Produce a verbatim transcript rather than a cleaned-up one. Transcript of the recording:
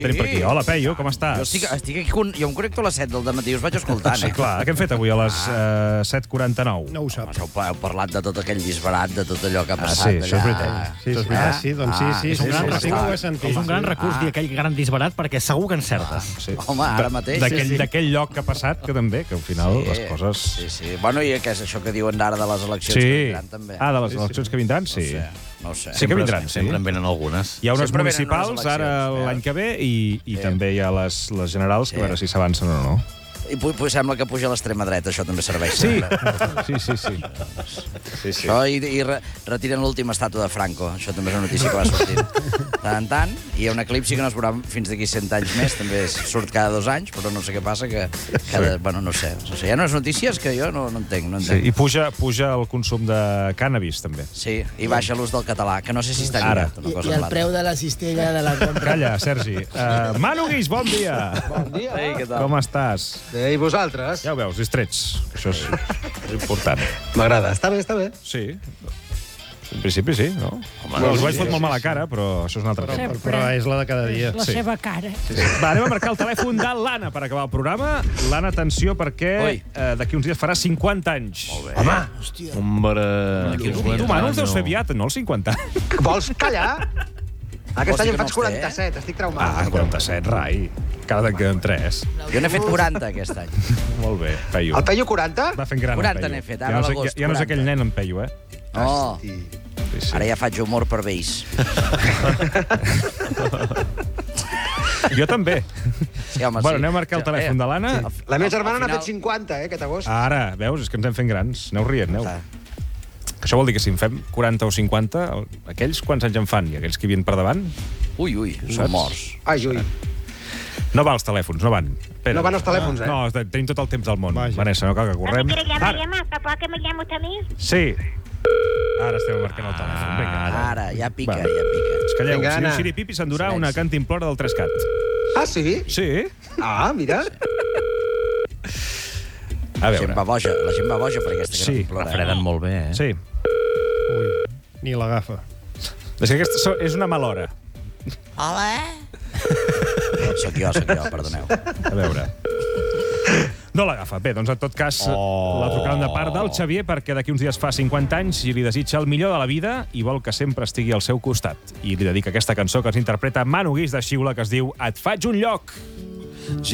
Tenim per aquí. Hola, Peyu, com estàs? Jo estic, estic aquí, con... jo em connecto a les set del dematí i us vaig escoltant, Sí, eh? clar. Què hem fet avui a les uh, set quaranta-nou? No ho sap. Home, heu, heu parlat de tot aquell disbarat, de tot allò que ha Ah, passat sí, això és allà. veritat. Sí, sí, ah, sí, doncs sí, sí, És sí, un gran sí, sí, recurs. ho he sentit. És un gran recurs dir aquell gran disbarat perquè segur que encertes. Sí. Home, ara mateix, D'aquell sí, sí. d'aquell lloc que ha passat, que també, que al final les coses... Sí, sí. Bueno, i què és això que diuen ara de les eleccions Sí. que vindran, també? Ah, de les eleccions que vindran, sí. No ho sé, no ho sé. Sí que vindran, sí. Sempre en venen algunes. Hi ha unes Sempre venen municipals unes ara eleccions, l'any que ve i, i Sí. també hi ha les, les generals, que a veure si s'avancen o no. I pu- pu- sembla que puja a l'extrema dreta, això també serveix. Sí, sempre. sí, sí. sí. sí, sí. Això i, i re, retiren l'última estàtua de Franco. Això també és una notícia que va sortint. Tant en tant, i hi ha un eclipsi que no es veurà fins d'aquí cent anys més, també surt cada dos anys, però no sé què passa, que cada... Bueno, no sé. No sé. Hi ha unes notícies que jo no, no entenc. No Sí, entenc. I puja, puja el consum de cànnabis, també. Sí, i baixa l'ús del català, que no sé si està Ara. lligat una I, cosa i amb el l'altra. preu de la cistella de la compra. Calla, Sergi. Uh, Manu Guix, bon dia. Bon dia. Ei, què tal? Com estàs? Bé, i vosaltres? Ja ho veus, distrets. Això és, és important. M'agrada. Està bé, està bé. Sí. En principi sí, no? Home, no, us ho vaig fot molt mala cara, però això és un altre Però, tema. però és la de cada dia. La Sí. seva cara. Va, anem a marcar el telèfon de l'Anna per acabar el programa. L'Anna, atenció, perquè Ui. eh, d'aquí uns dies farà cinquanta anys. Molt bé. Home, Hombre... Tu, Manu, els deus fer aviat, no? Els cinquanta. vols callar? Aquest Vols dir any que en no faig els té, quaranta-set, estic traumat. Ah, quaranta-set, rai. Cada en queden tres. Jo n'he fet quaranta aquest any. Molt bé, Peyu. El Peyu quaranta? Va fent gran en quaranta Peyu. n'he fet, Ja ara no a sé, l'agost, ja, ja no és aquell quaranta. nen en Peyu, eh? No, Sí, sí. ara ja faig humor per vells. Jo també. Sí, home, Bueno, sí. anem a marcar el telèfon de l'Anna. La meva germana Al n'ha final- fet cinquanta, eh, aquest agost. Ara, veus, és que ens hem fent grans. Aneu rient, aneu. Clar. Això vol dir que si en fem quaranta o cinquanta, el- aquells quants anys en fan? I aquells que hi havien per davant? Ui, ui, Saps? són morts. Ai, ui. No va els telèfons, no van. Espera. No van els telèfons, eh? No, tenim tot el temps del món. Vaja. Vanessa, no cal que ¿No correm. me quiere llamar, Ara, llamar? ¿Papá que me llama usted a mí? sí. Ara estem marcant el telèfon. Vinga. Ara, ja pica, Va. ja pica. Es calleu, Vinga, si diu Anna. xiripipi s'endurà Silenci. una cantimplora del Trescat. Ah, sí? Sí? Ah, mira. A La gent veure. va boja, la gent va boja per aquesta Sí, cantimplora. eh? Freden molt bé, eh? Sí. Ui, ni l'agafa. És que aquesta so- és una mala hora. Hola? No, soc jo, soc jo, perdoneu. A veure. No l'agafa. Bé, doncs en tot cas, oh. la trucada de part del Xavier perquè d'aquí uns dies fa cinquanta anys i li desitja el millor de la vida i vol que sempre estigui al seu costat. I li dedica aquesta cançó que ens interpreta Manu Guix de Xiula, que es diu Et faig un lloc.